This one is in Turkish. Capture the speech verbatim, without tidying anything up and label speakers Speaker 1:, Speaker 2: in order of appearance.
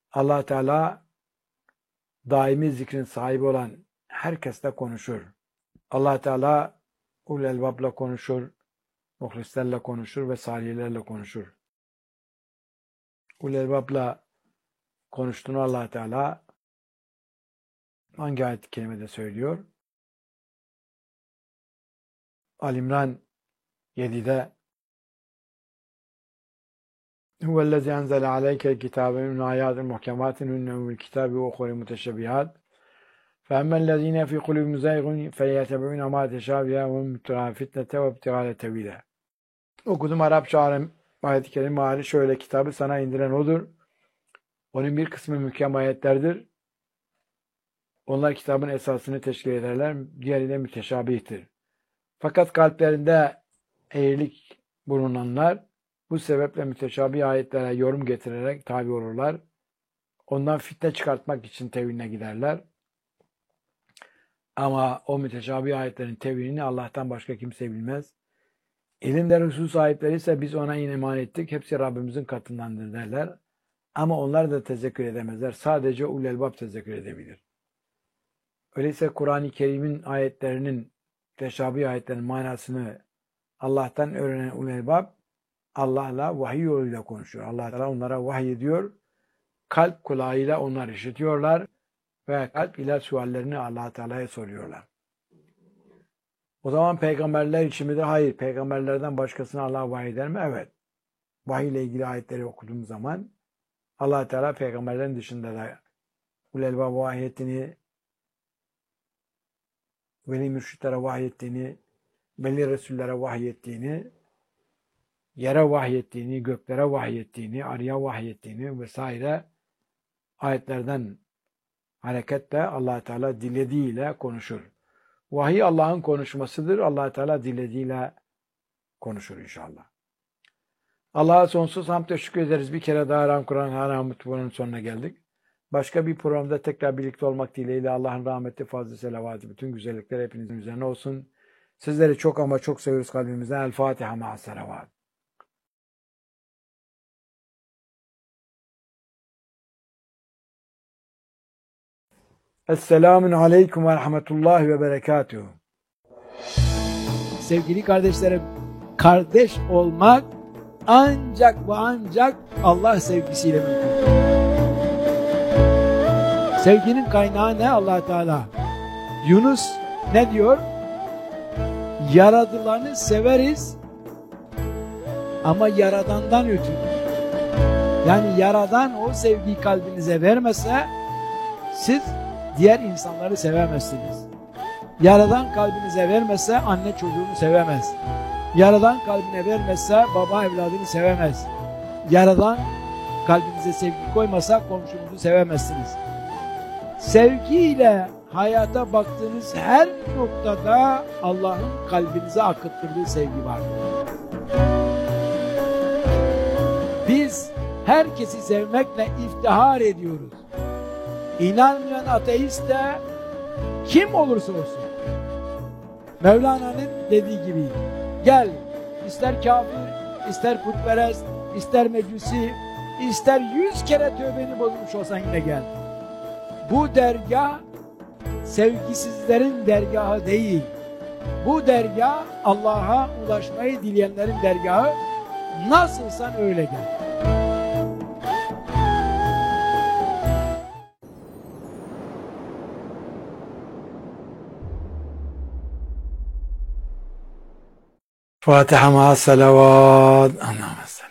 Speaker 1: Allah Teala daimi zikrin sahibi olan herkesle konuşur. Allah Teala ulul elbabla konuşur, muhlislerle konuşur ve salihlerle konuşur. Ulul elbabla konuştuğunu Allah Teala hangi ayet-i kerimede söylüyor? Ali-İmran yedide Huvellezî enzele aleykel kitâbe min âyâtin muhkemâtin hunne ummul kitâbi ve ukhra muteşebbihât fe'emmellezîne fî kulûbihim zayğun feyettebi'ûne mâ teşâbihe ve hum ibtigâ'e fitnete ve ibtigâ'e tevîle. Okudum Arapça ayet-i kerime hali şöyle: kitabı sana indiren odur. Onun bir kısmı muhkem ayetlerdir. Onlar kitabın esasını teşkil ederler. Diğeri de müteşabihtir. Fakat kalplerinde eğrilik bulunanlar bu sebeple müteşabih ayetlere yorum getirerek tabi olurlar. Ondan fitne çıkartmak için teviline giderler. Ama o müteşabih ayetlerin tevilini Allah'tan başka kimse bilmez. İlimler husus sahipleri ise biz ona iman ettik. Hepsi Rabbimizin katındandır derler. Ama onlar da tezekkür edemezler. Sadece ulul elbab tezekkür edebilir. Öyleyse Kur'an-ı Kerim'in ayetlerinin, müteşabih ayetlerin manasını Allah'tan öğrenen ulul elbab Allah'la vahiy yoluyla konuşuyor. Allah Teala onlara vahiy ediyor. Kalp kulağıyla onlar işitiyorlar ve kalp ile suallerini Allah Teala'ya soruyorlar. O zaman peygamberler için midir? Hayır. Peygamberlerden başkasına Allah vahiy eder mi? Evet. Vahiy ile ilgili ayetleri okuduğum zaman Allah Teala peygamberlerin dışında da ulul elbab vahiy ettiğini, veli mürşitlere vahiy ettiğini, veli resullere vahiy ettiğini, yere vahiy ettiğini, göklere vahiy ettiğini, arıya vahiy ettiğini vesaire ayetlerden hareketle Allah Teala dilediğiyle konuşur. Vahiy Allah'ın konuşmasıdır. Allah Teala dilediğiyle konuşur inşallah. Allah'a sonsuz hamd ve şükür ederiz. Bir kere daha Ram Kur'an Haram Mutbu'nun sonuna geldik. Başka bir programda tekrar birlikte olmak dileğiyle Allah'ın rahmeti, fazlı selavatı, bütün güzellikler hepinizin üzerine olsun. Sizleri çok ama çok seviyoruz kalbimizden. El Fatiha ma'as selavat. Esselamun aleyküm ve rahmetullahi ve berekatuhu.
Speaker 2: Sevgili kardeşlerim, kardeş olmak ancak ve ancak Allah sevgisiyle mümkün. Sevginin kaynağı ne? Allah Teala. Yunus ne diyor? Yaradılanı severiz ama Yaradan'dan ötürü. Yani Yaradan o sevgiyi kalbinize vermese siz diğer insanları sevemezsiniz. Yaradan kalbinize vermezse anne çocuğunu sevemez. Yaradan kalbine vermezse baba evladını sevemez. Yaradan kalbinize sevgi koymasa komşunuzu sevemezsiniz. Sevgiyle hayata baktığınız her noktada Allah'ın kalbinize akıttırdığı sevgi vardır. Biz herkesi sevmekle iftihar ediyoruz. İnanmayan ateist de kim olursa olsun Mevlana'nın dediği gibi gel, ister kafir, ister putperest, ister mecusi, ister yüz kere tövbeni bozmuş olsan yine gel. Bu dergah sevgisizlerin dergahı değil. Bu dergah Allah'a ulaşmayı dileyenlerin dergahı. Nasılsan öyle gel.
Speaker 1: Fatiha ma'as selavat. Allah'ım.